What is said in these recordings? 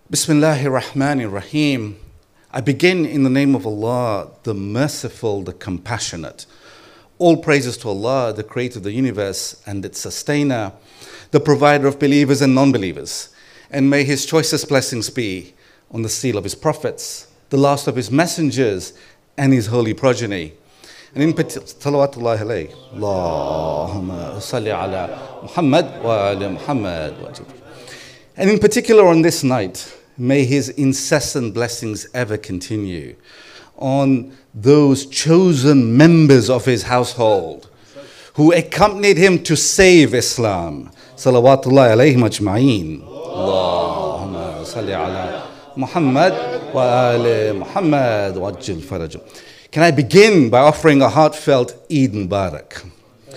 Bismillahir Rahmanir Rahim. I begin in the name of Allah, the Merciful, the Compassionate. All praises to Allah, the Creator of the universe and its Sustainer, the Provider of believers and non-believers. And may His choicest blessings be on the seal of His prophets, the last of His messengers, and His holy progeny. And in particular, salawatullahi alayhi, Allahumma salli ala Muhammad wa ala Muhammad. And in particular on this night, may His incessant blessings ever continue on those chosen members of His household who accompanied Him to save Islam. Salawatullahi alayhim ajma'een. Allahumma salli ala Muhammad wa ala Muhammad wa ajil farajum. Can I begin by offering a heartfelt Eid Mubarak?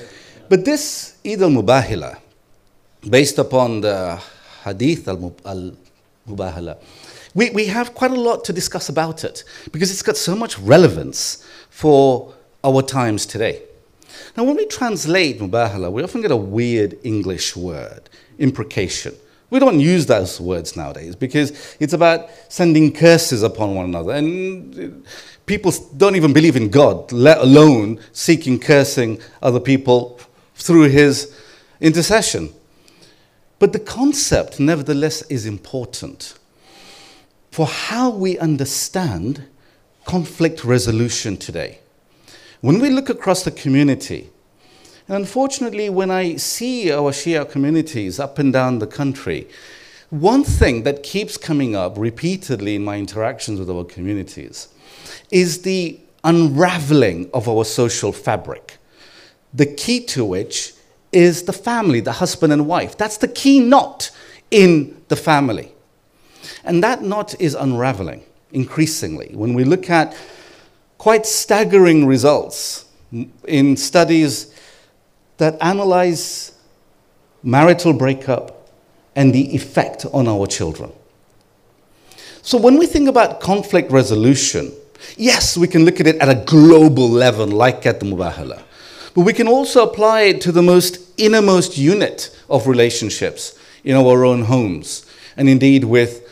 But this Eid al-Mubahila, based upon the Hadith al-Mubahala, we have quite a lot to discuss about it because it's got so much relevance for our times today. Now, when we translate Mubahala, we often get a weird English word, imprecation. We don't use those words nowadays because it's about sending curses upon one another. And people don't even believe in God, let alone cursing other people through His intercession. But the concept, nevertheless, is important for how we understand conflict resolution today. When we look across the community, and unfortunately, when I see our Shia communities up and down the country, one thing that keeps coming up repeatedly in my interactions with our communities is the unraveling of our social fabric, the key to which is the family, the husband and wife. That's the key knot in the family. And that knot is unraveling increasingly. When we look at quite staggering results in studies that analyze marital breakup and the effect on our children. So when we think about conflict resolution, yes, we can look at it at a global level like at the Mubahala. But we can also apply it to the most innermost unit of relationships in our own homes, and indeed with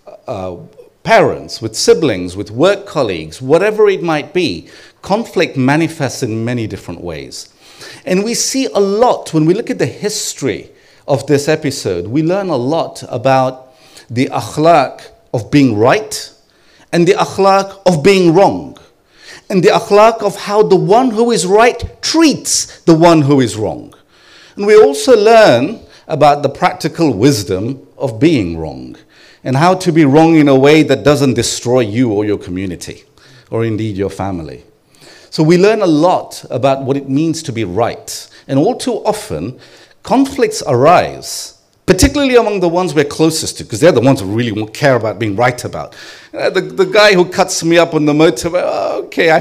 parents, with siblings, with work colleagues, whatever it might be. Conflict manifests in many different ways. And we see a lot, when we look at the history of this episode, we learn a lot about the akhlaq of being right and the akhlaq of being wrong. And the akhlaq of how the one who is right treats the one who is wrong. And we also learn about the practical wisdom of being wrong and how to be wrong in a way that doesn't destroy you or your community or indeed your family. So we learn a lot about what it means to be right. And all too often, conflicts arise, particularly among the ones we're closest to, because they're the ones who really care about being right about. The guy who cuts me up on the motorway, okay, I